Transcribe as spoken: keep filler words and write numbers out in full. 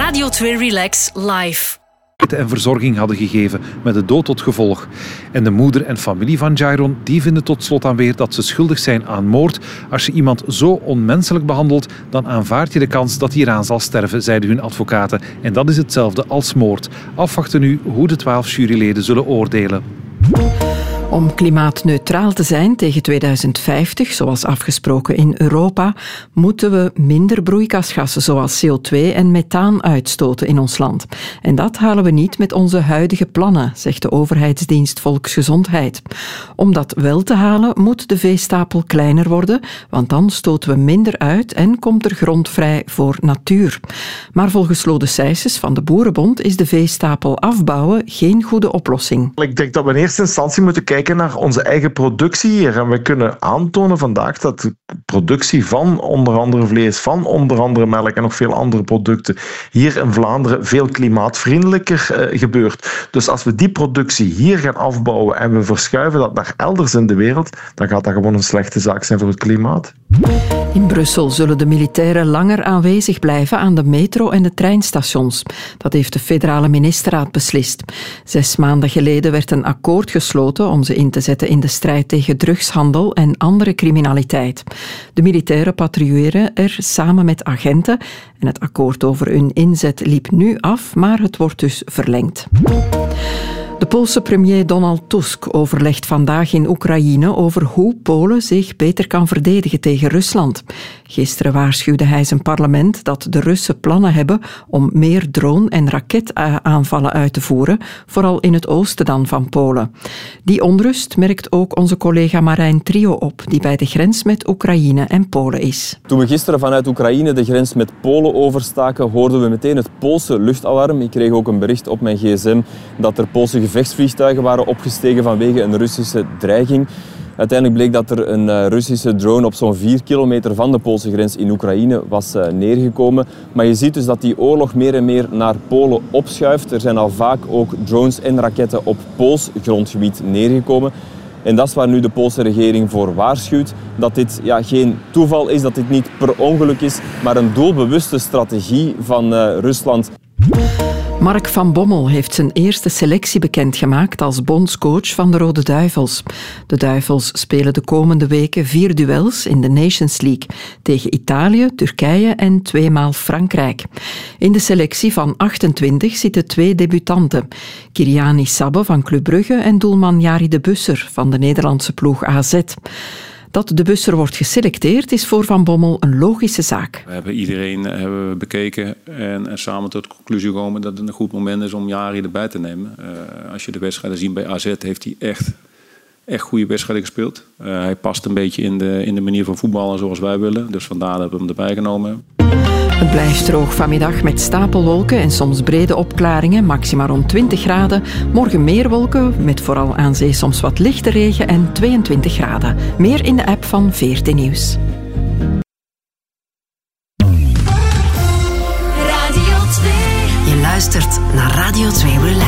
Radio twee Relax live. En verzorging hadden gegeven met de dood tot gevolg. En de moeder en familie van Jairon die vinden tot slot aan weer dat ze schuldig zijn aan moord. Als je iemand zo onmenselijk behandelt, dan aanvaard je de kans dat hij eraan zal sterven, zeiden hun advocaten. En dat is hetzelfde als moord. Afwachten nu hoe de twaalf juryleden zullen oordelen. Om klimaatneutraal te zijn tegen tweeduizend vijftig, zoals afgesproken in Europa, moeten we minder broeikasgassen zoals C O twee en methaan uitstoten in ons land. En dat halen we niet met onze huidige plannen, zegt de overheidsdienst Volksgezondheid. Om dat wel te halen, moet de veestapel kleiner worden, want dan stoten we minder uit en komt er grond vrij voor natuur. Maar volgens Lode Sijsses van de Boerenbond is de veestapel afbouwen geen goede oplossing. Ik denk dat we in eerste instantie moeten kijken naar onze eigen productie hier. En we kunnen aantonen vandaag dat de productie van onder andere vlees, van onder andere melk en nog veel andere producten hier in Vlaanderen veel klimaatvriendelijker uh, gebeurt. Dus als we die productie hier gaan afbouwen en we verschuiven dat naar elders in de wereld, dan gaat dat gewoon een slechte zaak zijn voor het klimaat. In Brussel zullen de militairen langer aanwezig blijven aan de metro en de treinstations. Dat heeft de federale ministerraad beslist. Zes maanden geleden werd een akkoord gesloten om ze in te zetten in de strijd tegen drugshandel en andere criminaliteit. De militairen patrouilleren er samen met agenten en het akkoord over hun inzet liep nu af, maar het wordt dus verlengd. De Poolse premier Donald Tusk overlegt vandaag in Oekraïne over hoe Polen zich beter kan verdedigen tegen Rusland. Gisteren waarschuwde hij zijn parlement dat de Russen plannen hebben om meer drone- en raketaanvallen uit te voeren, vooral in het oosten dan van Polen. Die onrust merkt ook onze collega Marijn Trio op, die bij de grens met Oekraïne en Polen is. Toen we gisteren vanuit Oekraïne de grens met Polen overstaken, hoorden we meteen het Poolse luchtalarm. Ik kreeg ook een bericht op mijn gsm dat er Poolse gevechtsvliegtuigen waren opgestegen vanwege een Russische dreiging. Uiteindelijk bleek dat er een Russische drone op zo'n vier kilometer van de Poolse grens in Oekraïne was neergekomen. Maar je ziet dus dat die oorlog meer en meer naar Polen opschuift. Er zijn al vaak ook drones en raketten op Pools grondgebied neergekomen. En dat is waar nu de Poolse regering voor waarschuwt. Dat dit ja, geen toeval is, dat dit niet per ongeluk is, maar een doelbewuste strategie van uh, Rusland. Mark van Bommel heeft zijn eerste selectie bekendgemaakt als bondscoach van de Rode Duivels. De Duivels spelen de komende weken vier duels in de Nations League tegen Italië, Turkije en tweemaal Frankrijk. In de selectie van achtentwintig zitten twee debutanten. Kiriani Sabbe van Club Brugge en doelman Jari de Busser van de Nederlandse ploeg A Z. Dat de Busser wordt geselecteerd is voor Van Bommel een logische zaak. We hebben iedereen hebben we bekeken en, en samen tot de conclusie gekomen dat het een goed moment is om Jari erbij te nemen. Uh, als je de wedstrijden ziet bij A Z heeft hij echt, echt goede wedstrijden gespeeld. Uh, hij past een beetje in de, in de manier van voetballen zoals wij willen. Dus vandaar dat we hem erbij genomen. Het blijft droog vanmiddag met stapelwolken en soms brede opklaringen, maxima rond twintig graden. Morgen meer wolken, met vooral aan zee soms wat lichte regen en tweeëntwintig graden. Meer in de app van V R T Nieuws. Radio twee. Je luistert naar Radio twee Relax.